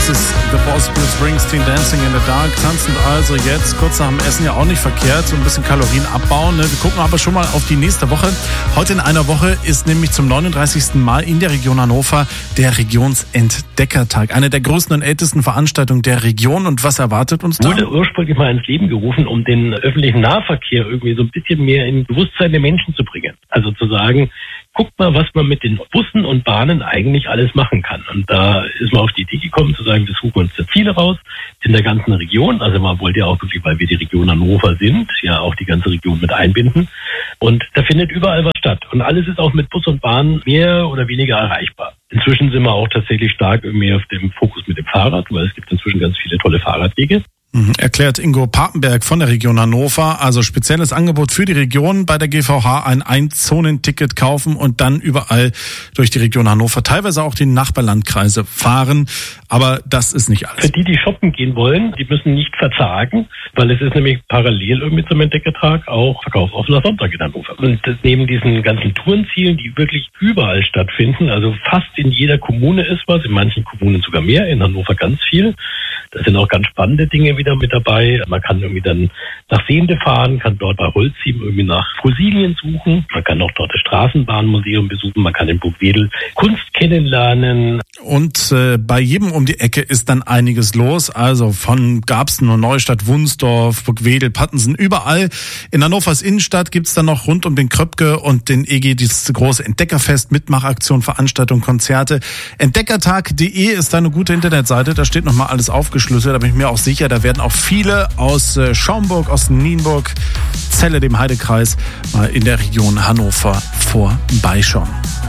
Das ist The Boss, Bruce Springsteen, Dancing in the Dark. Tanzend also jetzt, kurz nach dem Essen ja auch nicht verkehrt. So ein bisschen Kalorien abbauen. Ne? Wir gucken aber schon mal auf die nächste Woche. Heute in einer Woche ist nämlich zum 39. Mal in der Region Hannover der Regionsentdeckertag. Eine der größten und ältesten Veranstaltungen der Region. Und was erwartet uns da? Wurde ursprünglich mal ins Leben gerufen, um den öffentlichen Nahverkehr irgendwie so ein bisschen mehr in Bewusstsein der Menschen zu bringen. Also zu sagen, guckt mal, was man mit den Bussen und Bahnen eigentlich alles machen kann. Und da ist man auf die Idee gekommen, zu sagen, wir suchen uns da Ziele raus in der ganzen Region. Also man wollte ja auch wirklich, weil wir die Region Hannover sind, ja auch die ganze Region mit einbinden. Und da findet überall was statt. Und alles ist auch mit Bus und Bahn mehr oder weniger erreichbar. Inzwischen sind wir auch tatsächlich stark irgendwie auf dem Fokus mit dem Fahrrad, weil es gibt inzwischen ganz viele tolle Fahrradwege. Erklärt Ingo Papenberg von der Region Hannover. Also spezielles Angebot für die Region bei der GVH, ein Einzonenticket kaufen und dann überall durch die Region Hannover, teilweise auch die Nachbarlandkreise fahren. Aber das ist nicht alles. Für die shoppen gehen wollen, die müssen nicht verzagen, weil es ist nämlich parallel irgendwie zum Entdeckertag auch verkaufsoffener Sonntag in Hannover. Und neben diesen ganzen Tourenzielen, die wirklich überall stattfinden, also fast in jeder Kommune ist was, in manchen Kommunen sogar mehr, in Hannover ganz viel. Da sind auch ganz spannende Dinge wieder mit dabei. Man kann irgendwie dann nach Sehnde fahren, kann dort bei Holzsieben irgendwie nach Fossilien suchen. Man kann auch dort das Straßenbahnmuseum besuchen. Man kann in Burgwedel Kunst kennenlernen. Und bei jedem um die Ecke ist dann einiges los. Also von Garbsen und Neustadt, Wunsdorf, Burgwedel, Pattensen, überall. In Hannovers Innenstadt gibt's dann noch rund um den Kröpke und den EG dieses große Entdeckerfest, Mitmachaktion, Veranstaltungen, Konzerte. Entdeckertag.de ist da eine gute Internetseite. Da steht nochmal alles aufgeschlüsselt. Da bin ich mir auch sicher, da werden auch viele aus Schaumburg, aus Nienburg, Celle, dem Heidekreis, mal in der Region Hannover vorbeischauen.